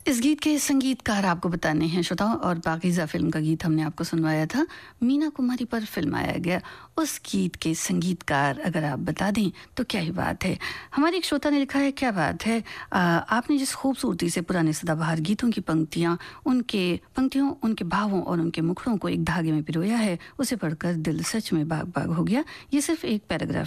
इस गीत के संगीतकार आपको बताने हैं श्रोताओं, और पाकीज़ा फिल्म का गीत हमने आपको सुनवाया था। मीना कुमारी पर फिल्माया गया उस गीत के संगीतकार अगर आप बता दें तो क्या ही बात है। हमारे एक श्रोता ने लिखा है, क्या बात है, आपने जिस खूबसूरती से पुराने सदाबहार गीतों की पंक्तियों उनके भावों और उनके मुखड़ों को एक धागे में पिरोया है, उसे पढ़कर दिल सच में बाग बाग हो गया। ये सिर्फ एक पैराग्राफ